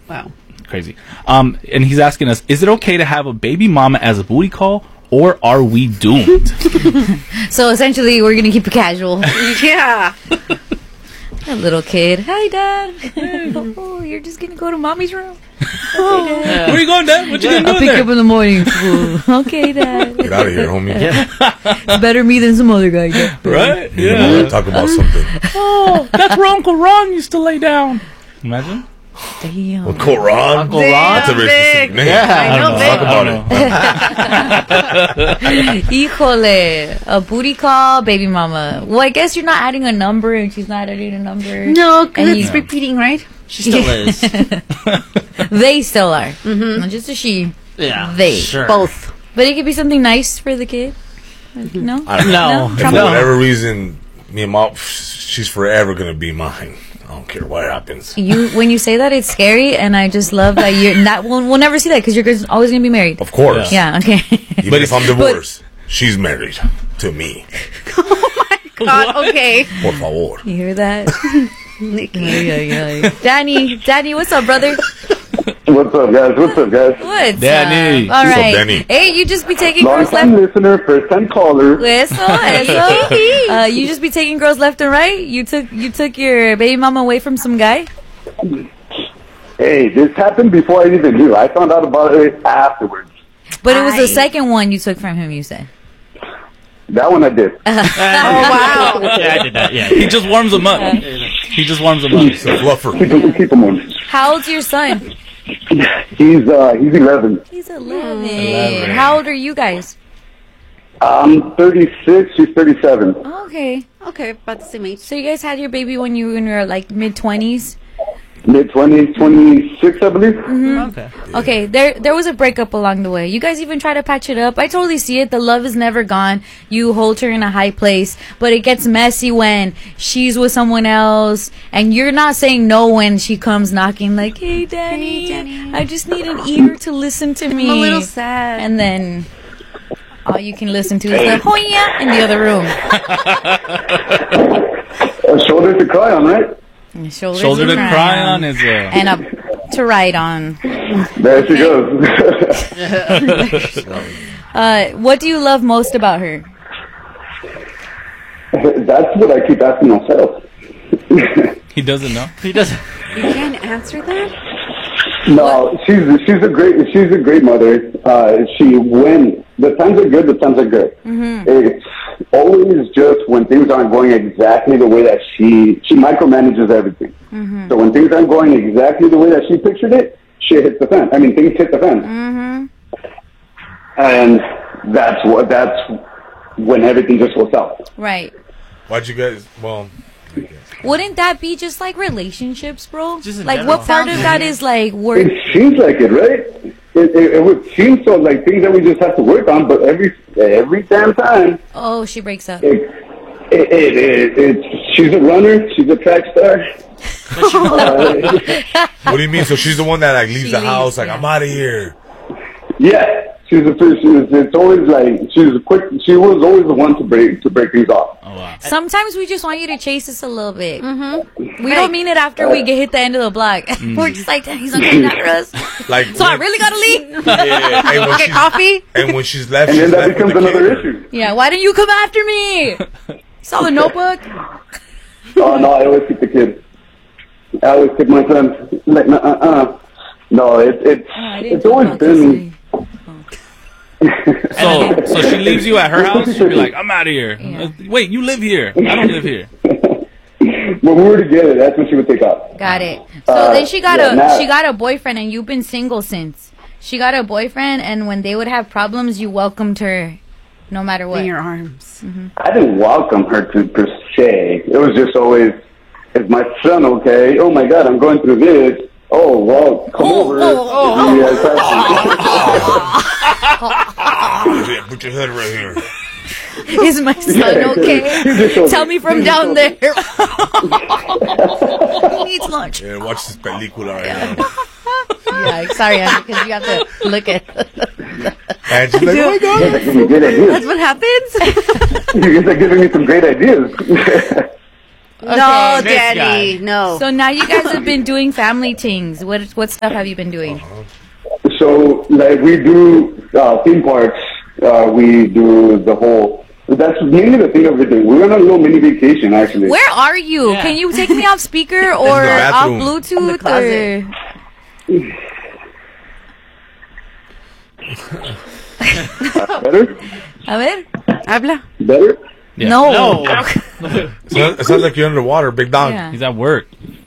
Wow. Crazy. And he's asking us, is it okay to have a baby mama as a booty call, or are we doomed? So essentially, we're gonna keep it casual. Yeah. A little kid. Hi, Dad. Oh, you're just gonna go to Mommy's room? Okay, Dad. Where are you going, Dad? What you gonna do I'll in pick there? you up in the morning. Okay, Dad. Get out of here, homie. It's better me than some other guy. Right? Yeah. Talk about something. Oh, that's where Uncle Ron used to lay down. Imagine. Damn. Uncle Ron? Uncle Ron? That's a very specific name. Yeah. I know, Talk babe. about it. Híjole. A booty call, baby mama. Well, I guess you're not adding a number and she's not adding a number. No, And it's you- repeating, right? She still is. They still are. Not just a she. Yeah. They. Sure. Both. But it could be something nice for the kid. No? I don't know. No. If for whatever reason, me and Mom, she's forever going to be mine. I don't care what happens. When you say that, it's scary, and I just love that you're not. We'll never see that because you're always gonna be married. Of course. Yeah. Okay. Even if I'm divorced, she's married to me. God, okay. Por favor. You hear that? Yeah. Danny, what's up, brother? What's up, guys? What's Danny. up? All What's up, right. Danny? Hey, you just be taking Long girls time left. listener, first time caller. Eso. You just be taking girls left and right. You took your baby mama away from some guy. Hey, this happened before I even knew. I found out about it afterwards. But it was the second one you took from him. You said. That one I did. Oh, wow. Yeah, I did that. Yeah. He just warms them up. He just warms them up. He's a fluffer. Keep him on. How old's your son? He's 11. He's 11. How old are you guys? I'm 36. She's 37. Okay. Okay, about the same age. So you guys had your baby when you were in your like mid-20s? Mid-20s, 26, I believe. Okay. Okay, there was a breakup along the way. You guys even try to patch it up. I totally see it. The love is never gone. You hold her in a high place, but it gets messy when she's with someone else and you're not saying no when she comes knocking like, "Hey, Danny, I just need an ear to listen to me." I'm a little sad. And then all you can listen to is the hoya in the other room. A shoulder to cry on, right? And Shoulder to cry on is and up to ride on. There she goes. What do you love most about her? That's what I keep asking myself. He doesn't know. He doesn't. You can't answer that? No, she's a great mother. When the times are good, the times are good. It's always just when things aren't going exactly the way that she micromanages everything. So when things aren't going exactly the way that she pictured it, shit hits the fan. I mean, things hit the fan. And that's when everything just goes south. Right. Why'd you guys, Wouldn't that be just like relationships, bro? Just in Like, general. what part of that is like work? It seems like it, right? It would seem so, like things that we just have to work on, but every damn time, Oh, she breaks up. she's a runner, she's a track star. what do you mean? So she's the one that like leaves She the house, leaves, like, yeah. I'm out of here. Yeah, she's the first. It's always like she's quick. She was always the one to break things off. Oh wow. Sometimes we just want you to chase us a little bit. We don't mean it after we get hit the end of the block. We're just like, he's not coming after us. Like, So I really gotta leave? yeah, and when Get she's, coffee? and when she's left, And she's then that left becomes with the another kid. issue. Yeah, why didn't you come after me? Saw the notebook? Oh no, I always keep the kid. I always keep my son. Like, no, it's always been. So she leaves you at her house. She'd be like, "I'm out of here." Yeah. Wait, you live here? I don't live here. When we were together, that's when she would take off. Got it. So then she got yeah, she got a boyfriend, and you've been single since. She got a boyfriend, and when they would have problems, you welcomed her, no matter what. In your arms. I didn't welcome her to per se. It was just always, "Is my son okay? Oh my God, I'm going through this. Oh well, come over." Yeah, put your head right here. Is my son okay? Tell me from down there. He needs lunch. Yeah, watch this película right now. Yeah, sorry, Andy, because you have to look at. And she's like, oh my God. You guys are giving me great ideas. That's what happens? You guys are giving me some great ideas. No, this Daddy. guy. No. So now you guys have been doing family things. What stuff have you been doing? So, like, we do theme parks. We do the whole. That's mainly the thing that we're doing. We're on a little mini vacation, actually. Where are you? Yeah. Can you take me off speaker or off bathroom. In the Bluetooth? closet. Better? A ver. Habla. Better? Yeah. No. No. It sounds like you're underwater, big dog. Yeah. He's at work.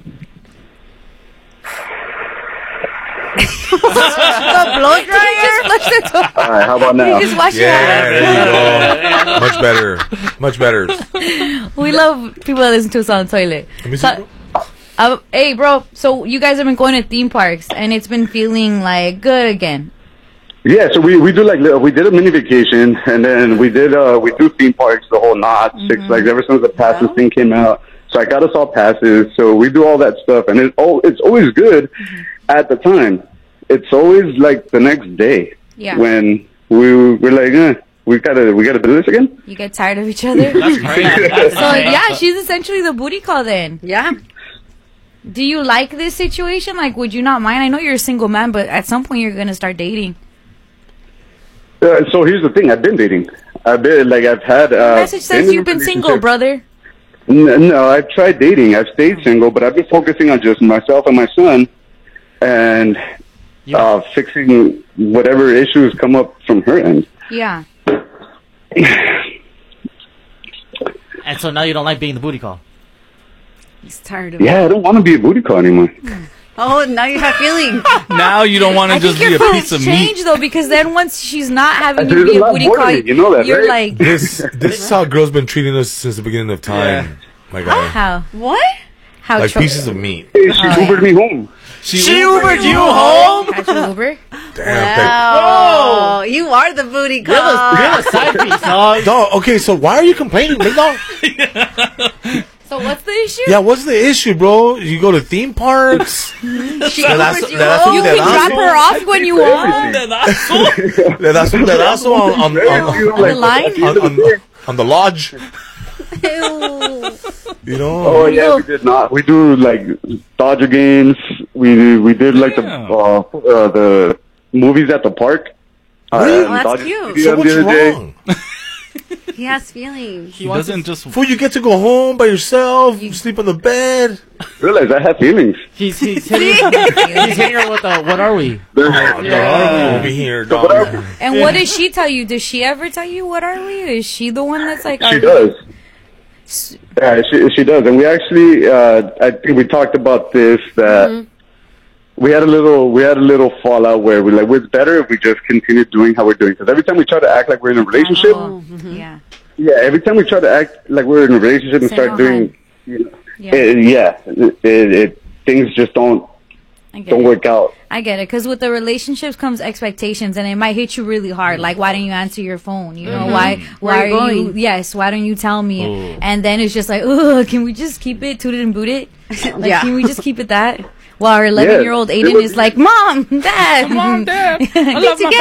Blow dryer. All right, how about now? Just wash your Yeah, hands. there you go. Much better. Much better. We love people that listen to us on the toilet. Let me see. So- hey, bro. So you guys have been going to theme parks, and it's been feeling like good again. Yeah, so we do like we did a mini vacation, and then we do theme parks, the whole knot, Six Flags, ever since the passes thing came out. So I got us all passes. So we do all that stuff, and it's always good at the time. It's always like the next day when we're like, we gotta do this again. You get tired of each other. That's crazy. So yeah, she's essentially the booty call then. Yeah. Do you like this situation? Like, would you not mind? I know you're a single man, but at some point you're gonna start dating. So here's the thing: I've been dating. I've had. Message says you've been single, brother. No, I've tried dating. I've stayed single, but I've been focusing on just myself and my son, and fixing whatever issues come up from her end. Yeah. And so now you don't like being the booty call. He's tired of it. Yeah, I don't want to be a booty call anymore. Oh, now you have feelings. Now you don't want to I just think be your a piece feelings of meat. change though, because then once she's not having you There's be a a lot booty more to call, it, you know that, you're right? like, This is how girls been treating us since the beginning of time. My guy. how? What? How? Like pieces of meat. Hey, she Ubered me home. She Ubered you home? Catch an Uber? Damn. Oh, you are the booty call. You're the side piece, dog. Dog, okay, so why are you complaining, big dog? So what's the issue? Yeah, what's the issue, bro? You go to theme parks. She That's- Ubered you that's- home. You can drop her off when you want. That's on The line? on the lodge. Ew. You know? Oh yeah, we did not. We do like Dodger games. We did like the movies at the park. Really? Oh, that's Dodger cute. Stadium So what's the other day. wrong? He has feelings. He doesn't just. Fool, you get to go home by yourself, you sleep on the bed. Realize I have feelings. He's hitting her with a, what are we? Over here, dog. Whatever. And what does she tell you? Does she ever tell you what are we? Is she the one that's like, She does. Yeah, she does. And we actually, I think we talked about this, that we had a little fallout where we're like, it's better if we just continue doing how we're doing. Because every time we try to act like we're in a relationship, Yeah. yeah, every time we try to act like we're in a relationship and Say start no doing, you know, Yeah. things just don't work out. I get it, because with the relationships comes expectations, and it might hit you really hard. Like, why didn't you answer your phone? You know, why Where are you you? going? Yes, why don't you tell me? Ooh. And then it's just like, ugh, can we just keep it tooted and booted? Like, Yeah. can we just keep it that? While our 11-year-old it Aiden was- is like, Mom, Dad, Mom, Dad, I get love my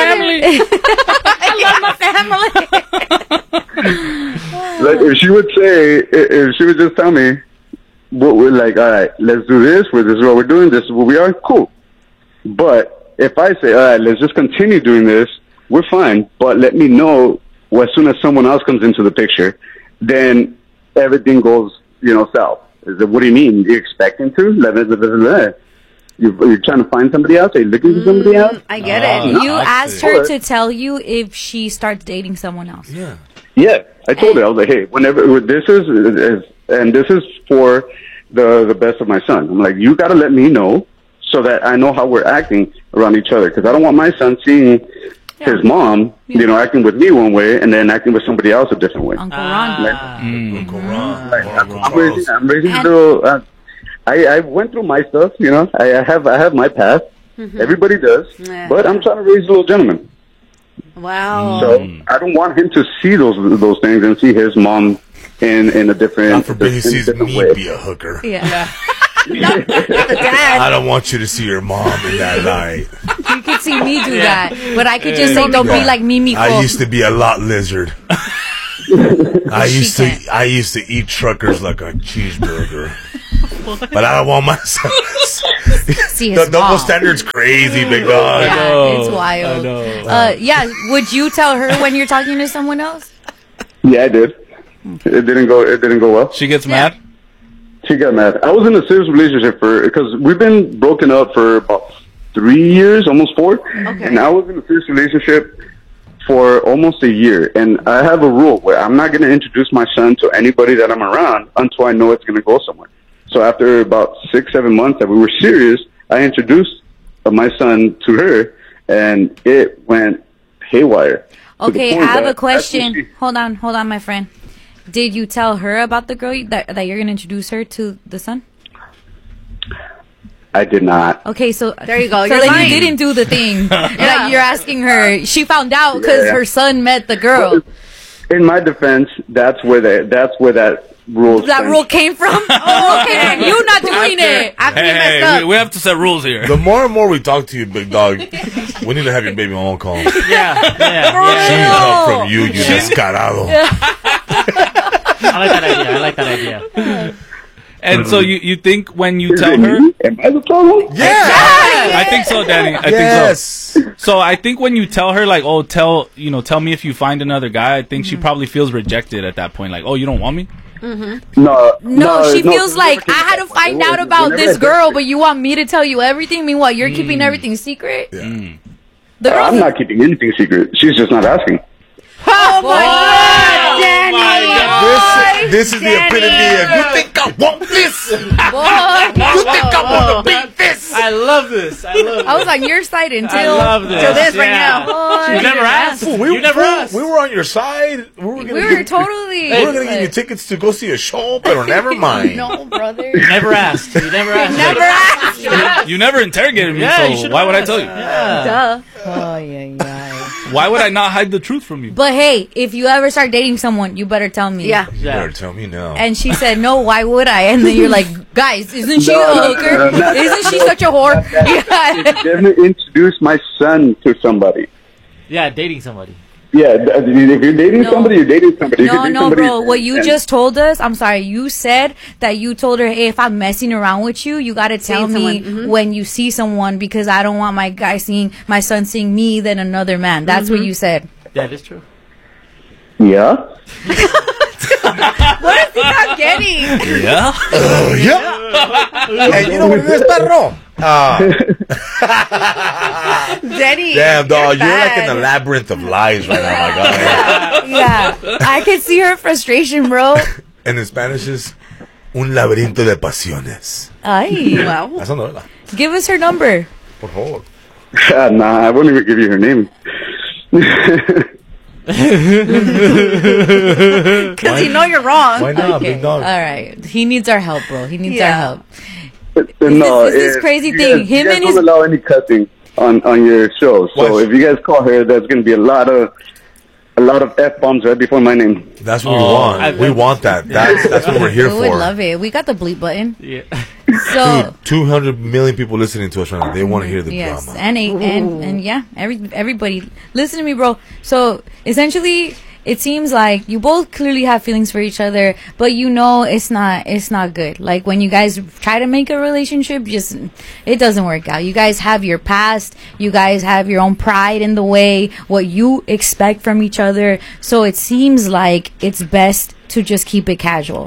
together. family. I love my family. Like if she would just tell me, what we're like, all right, let's do this. This is what we're doing. This is what we are. Cool. But if I say, all right, let's just continue doing this, we're fine. But let me know as soon as someone else comes into the picture, then everything goes, south. What do you mean? You expecting to? You're trying to find somebody else? Are you looking for somebody else? I get it. You I asked see. her to tell you if she starts dating someone else. Yeah. Yeah, I told her. I was like, hey, whenever this is for the best of my son. I'm like, you got to let me know so that I know how we're acting around each other, because I don't want my son seeing his mom, acting with me one way and then acting with somebody else a different way. Uncle Ron. Uncle Ron. I'm raising a little. I went through my stuff. I have my path. Everybody does, Yeah. but I'm trying to raise a little gentleman. Wow. So I don't want him to see those things and see his mom in a different. God forbid he in a sees different me way. be a hooker. Yeah. The dad. I don't want you to see your mom in that light. You could see me do that, but I could just say, don't be like Mimi. I used to be a lot lizard. I She used can't. to eat truckers like a cheeseburger, but I don't want myself. See The his double mom. standard's crazy, big dog. Yeah, know, it's wild. I know. Yeah, would you tell her when you're talking to someone else? Yeah, I did. It didn't go well. She gets mad. She got mad. I was in a serious relationship because we've been broken up for about 3 years, almost 4. Okay. And I was in a serious relationship for almost a year. And I have a rule where I'm not going to introduce my son to anybody that I'm around until I know it's going to go somewhere. So after about 6-7 months that we were serious, I introduced my son to her, and it went haywire. To the Okay, I point have a that question. that's Hold on, my friend. Did you tell her about the girl that you're gonna introduce her to the son? I did not. Okay, so There you go. So You're then lying. you didn't do the thing that you're asking her. She found out because Yeah. her son met the girl. In my defense, that's where that rule. That stems. rule came from. Oh, okay, and you not doing it. After you messed Hey, up. we have to set rules here. The more and more we talk to you, big dog, we need to have your baby mama call. She Yeah. needs help from you, you descarado. I like that idea. And so you think when you Is tell it her, me? Am I the problem? Yeah. I think so, Danny. I think so. So I think when you tell her like, oh, tell me if you find another guy, I think she probably feels rejected at that point. Like, oh, you don't want me? No, She feels like I had to find out about this girl, but you want me to tell you everything. Meanwhile, you're keeping everything secret. The girl. I'm not keeping anything secret. She's just not asking. Oh my God, Danny! This is the epitome of you think I want this? You think I want to beat this? I love this. I was on your side I until love this. Till this right now. Oh, You never asked. You never asked. We were on your side. We were We were totally. We were gonna give you tickets to go see a show, but never mind. No, brother. You never asked. You never asked. Never asked. You never interrogated me, Yeah, you so should why would I ask. tell you? Yeah. Duh. Why would I not hide the truth from you? But hey, if you ever start dating someone, you better tell me. Yeah. You better tell me now. And she said, "No, why would I?" And then you're like, "Guys, isn't she No, a no, hooker? no, no. Isn't she such a whore?" Yeah. Definitely introduce my son to somebody. Yeah, dating somebody. Yeah, if you're dating No. somebody, you're dating somebody. You No, can date no, somebody bro. What you and- just told us, I'm sorry. You said that you told her, "Hey, if I'm messing around with you, you gotta tell Seeing me someone, when you see someone because I don't want my son seeing me than another man." That's what you said. Yeah, that's true. Yeah. What is he not getting? Yeah. Yeah. And you know what it is, perro? Danny. Damn, dog, you're like in bad. the labyrinth of lies right now, my God. Yeah, I can see her frustration, bro. And in Spanish is un laberinto de pasiones. Ay, Wow. Esa novela. give us her number. Por favor. Nah, I won't even give you her name. Because you know you're wrong. Why not, Okay. big dog? All right. He needs our help, bro. He needs our Yeah. help. No, It's this crazy you thing. Guys, Him you guys and don't his- allow any cussing on your show. So What? if you guys call her, there's going to be a lot of F-bombs right before my name. That's what we want. We want that. That's what we're here We would for. love it. We got the bleep button. Yeah. So, Dude, 200 million people listening to us right now. They want to hear the yes. drama. And yeah, everybody. Listen to me, bro. So, essentially, it seems like you both clearly have feelings for each other, but you know it's not good. Like when you guys try to make a relationship, just it doesn't work out. You guys have your past, you guys have your own pride in the way, what you expect from each other. So it seems like it's best to just keep it casual.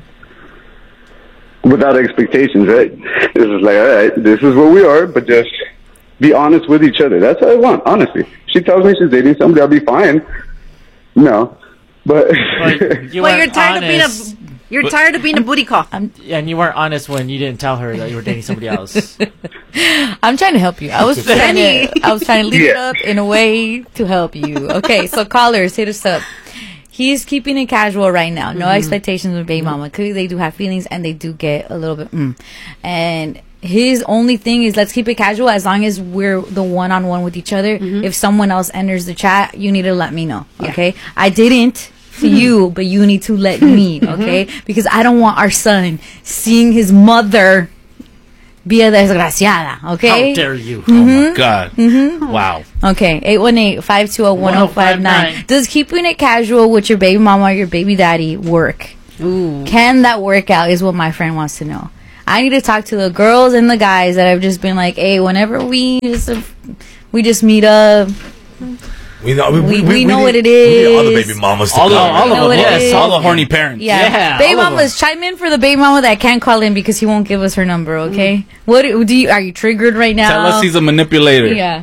Without expectations, right? This is like, all right, this is what we are, but just be honest with each other. That's what I want, honestly. She tells me she's dating somebody, I'll be fine. No. But But you Well, weren't honest. you're tired of being a booty call. And you weren't honest when you didn't tell her that you were dating somebody else. I'm trying to help you. I was trying to leave it Yeah. up in a way to help you. Okay, so callers, hit us up. He's keeping it casual right now. No expectations with baby mama. Clearly, they do have feelings and they do get a little bit. And his only thing is let's keep it casual as long as we're the one-on-one with each other. If someone else enters the chat, you need to let me know. Okay, I didn't to you, but you need to let me. Okay, because I don't want our son seeing his mother via desgraciada, okay? How dare you? Oh my God. Wow. Okay, 818-520-1059. Does keeping it casual with your baby mama or your baby daddy work? Ooh. Can that work out is what my friend wants to know. I need to talk to the girls and the guys that have just been like, hey, whenever we just meet up. We know what it We need all the is. baby mamas to All come. of them. what it Yes. is. All the horny parents. Yeah, baby all of mamas, chime in for the baby mama that can't call in because he won't give us her number, okay? What do you, are you triggered right now? Tell us he's a manipulator. Yeah.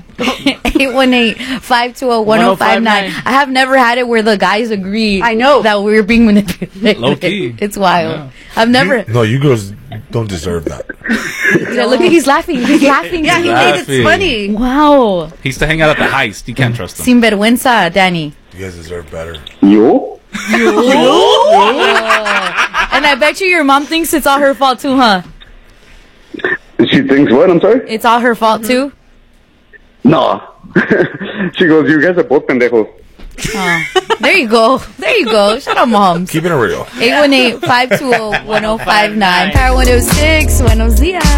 818-520-1059. I have never had it where the guys agree I know. that we're being manipulated. Low key. It's wild. Yeah. I've never. No, you girls don't deserve that. Yeah, look, he's laughing. He's laughing. Yeah, he Laughing. thinks it's funny. Wow. He used to hang out at the heist. You can't trust him. Sin vergüenza, Danny. You guys deserve better. You? And I bet you your mom thinks it's all her fault too, huh? She thinks what? I'm sorry? It's all her fault too? No. She goes, you guys are both pendejos. Oh. There you go. There you go. Shout out moms. Keeping it real. 818-520-1059. Power 106. Buenos dias.